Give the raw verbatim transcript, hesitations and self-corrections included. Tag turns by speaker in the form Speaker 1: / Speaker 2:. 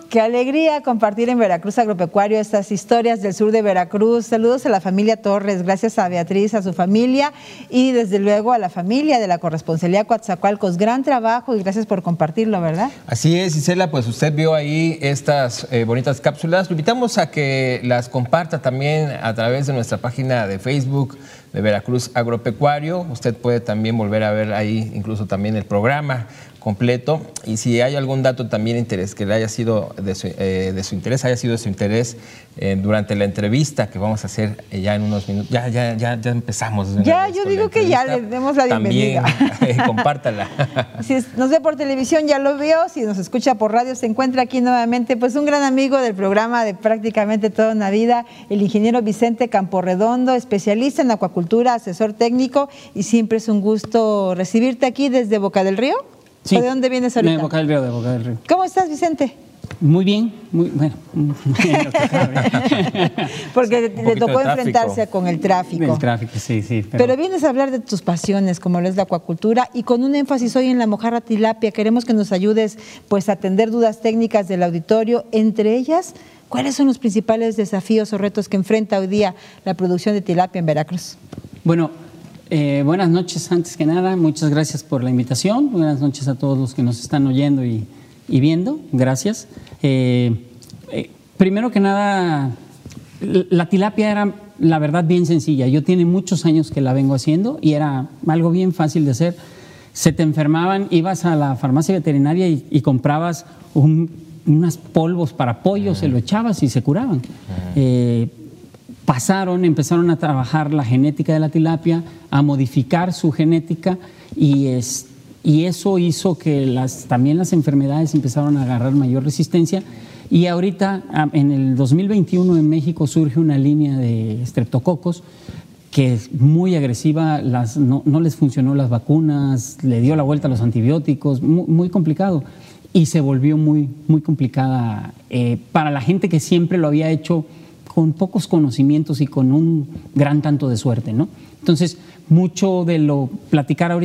Speaker 1: Qué alegría compartir en Veracruz Agropecuario estas historias del sur de Veracruz. Saludos a la familia Torres, gracias a Beatriz, a su familia y desde luego a la familia de la Corresponsalía Coatzacoalcos. Gran trabajo y gracias por compartirlo, ¿verdad?
Speaker 2: Así es, Isela, pues usted vio ahí estas eh, bonitas cápsulas. Lo invitamos a que las comparta también a través de nuestra página de Facebook de Veracruz Agropecuario. Usted puede también volver a ver ahí incluso también el programa completo, y si hay algún dato también interés que le haya sido de su, eh, de su interés, haya sido de su interés eh, durante la entrevista que vamos a hacer eh, ya en unos minutos, ya, ya, ya, ya empezamos.
Speaker 1: Ya, yo digo que ya le demos la bienvenida.
Speaker 2: También, eh, compártala.
Speaker 1: Si nos ve por televisión ya lo vio, si nos escucha por radio se encuentra aquí nuevamente, pues un gran amigo del programa de prácticamente toda una vida, el ingeniero Vicente Camporredondo, especialista en acuacultura, asesor técnico, y siempre es un gusto recibirte aquí desde Boca del Río.
Speaker 3: Sí,
Speaker 1: ¿De dónde vienes ahorita?
Speaker 3: De Boca del Río, de Boca del Río.
Speaker 1: ¿Cómo estás, Vicente?
Speaker 3: Muy bien, muy bueno. Muy bien,
Speaker 1: porque le tocó enfrentarse con el tráfico.
Speaker 3: El tráfico, sí, sí.
Speaker 1: Pero... pero vienes a hablar de tus pasiones, como lo es la acuacultura, y con un énfasis hoy en la mojarra tilapia. Queremos que nos ayudes pues, a atender dudas técnicas del auditorio, entre ellas, ¿cuáles son los principales desafíos o retos que enfrenta hoy día la producción de tilapia en Veracruz?
Speaker 3: Bueno, Eh, buenas noches antes que nada, muchas gracias por la invitación, buenas noches a todos los que nos están oyendo y, y viendo, gracias. Eh, eh, primero que nada, la tilapia era la verdad bien sencilla, yo tiene muchos años que la vengo haciendo y era algo bien fácil de hacer. Se te enfermaban, ibas a la farmacia veterinaria y, y comprabas un, unos polvos para pollo, uh-huh. se lo echabas y se curaban. Uh-huh. eh, Pasaron, empezaron a trabajar la genética de la tilapia, a modificar su genética y, es, y eso hizo que las, también las enfermedades empezaron a agarrar mayor resistencia. Y ahorita, en el dos mil veintiuno en México surge una línea de estreptococos que es muy agresiva, las, no, no les funcionó las vacunas, le dio la vuelta a los antibióticos, muy, muy complicado. Y se volvió muy, muy complicada eh, para la gente que siempre lo había hecho con pocos conocimientos y con un gran tanto de suerte, ¿no? Entonces, mucho de lo platicar ahorita